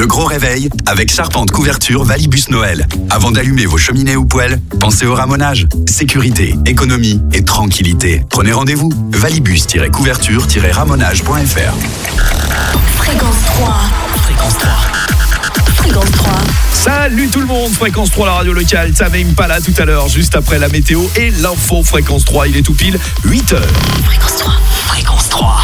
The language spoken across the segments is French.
gros réveil avec Charpente Couverture Valibus Noël. Avant d'allumer vos cheminées ou poêles, pensez au ramonage. Sécurité, économie et tranquillité. Prenez rendez-vous. Valibus-couverture-ramonage.fr. Fréquence 3. Fréquence 3. Fréquence 3. Salut tout le monde, Fréquence 3, la radio locale. Tamim Pala tout à l'heure, juste après la météo et l'info. Fréquence 3, il est tout pile 8h. Fréquence 3. Fréquence 3.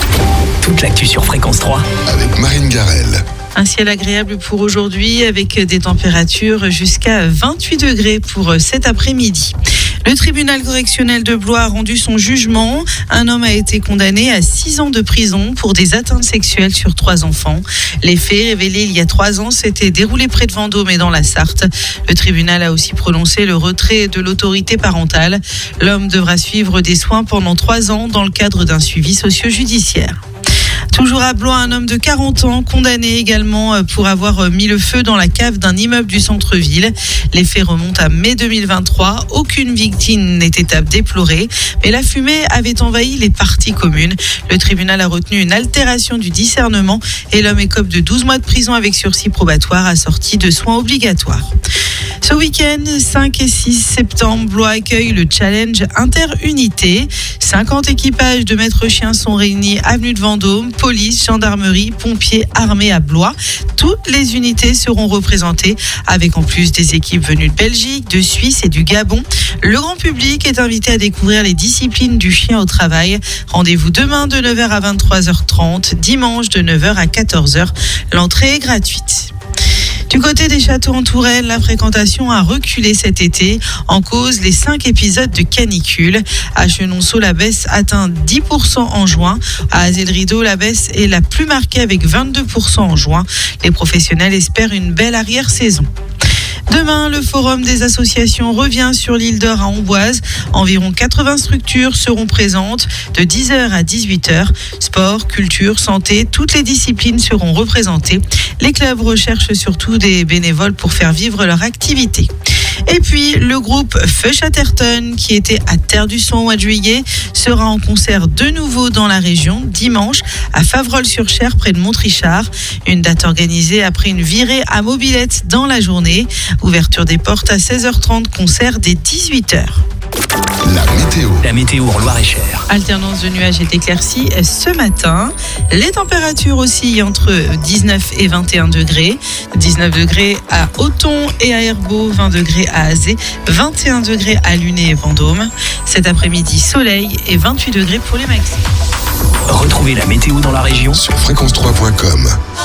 Toute l'actu sur Fréquence 3. Avec Marine Garel. Un ciel agréable pour aujourd'hui avec des températures jusqu'à 28 degrés pour cet après-midi. Le tribunal correctionnel de Blois a rendu son jugement. Un homme a été condamné à 6 ans de prison pour des atteintes sexuelles sur 3 enfants. Les faits révélés il y a 3 ans s'étaient déroulés près de Vendôme et dans la Sarthe. Le tribunal a aussi prononcé le retrait de l'autorité parentale. L'homme devra suivre des soins pendant 3 ans dans le cadre d'un suivi socio-judiciaire. Toujours à Blois, un homme de 40 ans condamné également pour avoir mis le feu dans la cave d'un immeuble du centre-ville. Les faits remontent à mai 2023. Aucune victime n'était à déplorer, mais la fumée avait envahi les parties communes. Le tribunal a retenu une altération du discernement et l'homme écope de 12 mois de prison avec sursis probatoire assorti de soins obligatoires. Ce week-end, 5 et 6 septembre, Blois accueille le challenge Interunité. 50 équipages de maîtres chiens sont réunis avenue de Vendôme, police, gendarmerie, pompiers, armée à Blois. Toutes les unités seront représentées avec en plus des équipes venues de Belgique, de Suisse et du Gabon. Le grand public est invité à découvrir les disciplines du chien au travail. Rendez-vous demain de 9h à 23h30, dimanche de 9h à 14h. L'entrée est gratuite. Du côté des châteaux en Touraine, la fréquentation a reculé cet été. En cause, les 5 épisodes de canicule. À Chenonceau, la baisse atteint 10% en juin. À Azel-Rideau, la baisse est la plus marquée avec 22% en juin. Les professionnels espèrent une belle arrière-saison. Demain, le forum des associations revient sur l'île d'Or à Amboise. Environ 80 structures seront présentes de 10h à 18h. Sport, culture, santé, toutes les disciplines seront représentées. Les clubs recherchent surtout des bénévoles pour faire vivre leur activité. Et puis, le groupe Feu Chatterton, qui était à Terre du Son au mois de juillet, sera en concert de nouveau dans la région, dimanche, à Favrolles-sur-Cher, près de Montrichard. Une date organisée après une virée à mobilette dans la journée. Ouverture des portes à 16h30, concert dès 18h. La météo en Loir-et-Cher. Alternance de nuages et d'éclaircies ce matin. Les températures oscillent entre 19 et 21 degrés. 19 degrés à Othon et à Herbeau, 20 degrés à Azé, 21 degrés à Luné et Vendôme. Cet après-midi, soleil et 28 degrés pour les maxi. Retrouvez la météo dans la région sur fréquence3.com.